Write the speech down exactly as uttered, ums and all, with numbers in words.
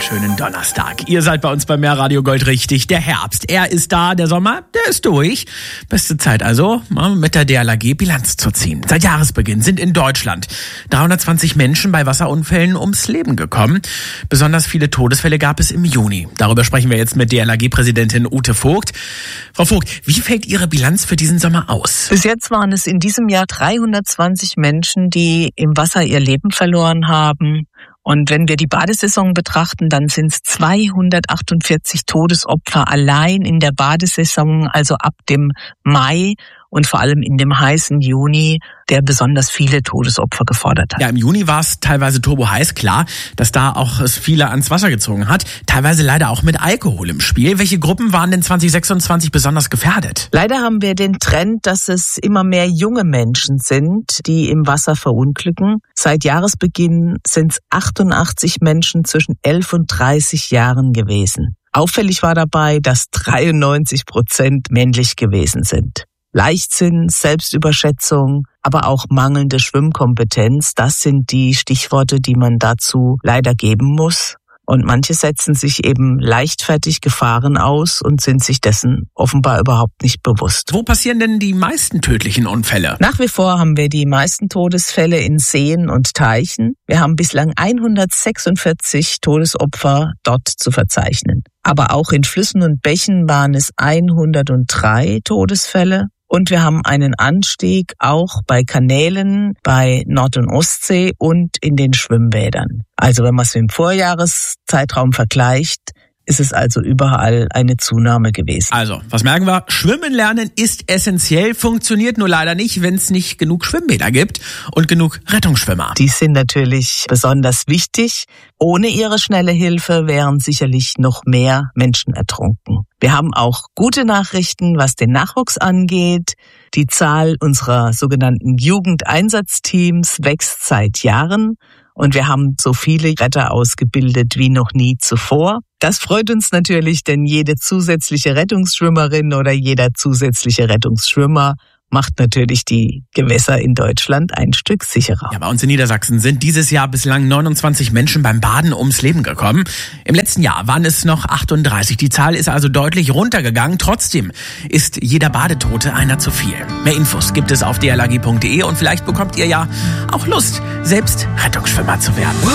wunderschönen Donnerstag. Ihr seid bei uns bei Mehr Radio Gold richtig. Der Herbst, er ist da, der Sommer, der ist durch. Beste Zeit also, mit der D L R G Bilanz zu ziehen. Seit Jahresbeginn sind in Deutschland dreihundertzwanzig Menschen bei Wasserunfällen ums Leben gekommen. Besonders viele Todesfälle gab es im Juni. Darüber sprechen wir jetzt mit D L R G-Präsidentin Ute Vogt. Frau Vogt, wie fällt Ihre Bilanz für diesen Sommer aus? Bis jetzt waren es in diesem Jahr dreihundertzwanzig Menschen, die im Wasser ihr Leben verloren haben. Und wenn wir die Badesaison betrachten, dann sind es zweihundertachtundvierzig Todesopfer allein in der Badesaison, also ab dem Mai und vor allem in dem heißen Juni, der besonders viele Todesopfer gefordert hat. Ja, im Juni war es teilweise turbo heiß, klar, dass da auch es viele ans Wasser gezogen hat. Teilweise leider auch mit Alkohol im Spiel. Welche Gruppen waren denn zwanzig sechsundzwanzig besonders gefährdet? Leider haben wir den Trend, dass es immer mehr junge Menschen sind, die im Wasser verunglücken. Seit Jahresbeginn sind es achtundachtzig Menschen zwischen elf und dreißig Jahren gewesen. Auffällig war dabei, dass dreiundneunzig Prozent männlich gewesen sind. Leichtsinn, Selbstüberschätzung, aber auch mangelnde Schwimmkompetenz, das sind die Stichworte, die man dazu leider geben muss. Und manche setzen sich eben leichtfertig Gefahren aus und sind sich dessen offenbar überhaupt nicht bewusst. Wo passieren denn die meisten tödlichen Unfälle? Nach wie vor haben wir die meisten Todesfälle in Seen und Teichen. Wir haben bislang hundertsechsundvierzig Todesopfer dort zu verzeichnen. Aber auch in Flüssen und Bächen waren es hundertdrei Todesfälle. Und wir haben einen Anstieg auch bei Kanälen, bei Nord- und Ostsee und in den Schwimmbädern. Also wenn man es im Vorjahreszeitraum vergleicht, ist es also überall eine Zunahme gewesen. Also, was merken wir? Schwimmen lernen ist essentiell, funktioniert nur leider nicht, wenn es nicht genug Schwimmbäder gibt und genug Rettungsschwimmer. Die sind natürlich besonders wichtig. Ohne ihre schnelle Hilfe wären sicherlich noch mehr Menschen ertrunken. Wir haben auch gute Nachrichten, was den Nachwuchs angeht. Die Zahl unserer sogenannten Jugendeinsatzteams wächst seit Jahren. Und wir haben so viele Retter ausgebildet wie noch nie zuvor. Das freut uns natürlich, denn jede zusätzliche Rettungsschwimmerin oder jeder zusätzliche Rettungsschwimmer macht natürlich die Gewässer in Deutschland ein Stück sicherer. Ja, bei uns in Niedersachsen sind dieses Jahr bislang neunundzwanzig Menschen beim Baden ums Leben gekommen. Im letzten Jahr waren es noch achtunddreißig. Die Zahl ist also deutlich runtergegangen. Trotzdem ist jeder Badetote einer zu viel. Mehr Infos gibt es auf d l r g punkt d e und vielleicht bekommt ihr ja auch Lust, selbst Rettungsschwimmer zu werden.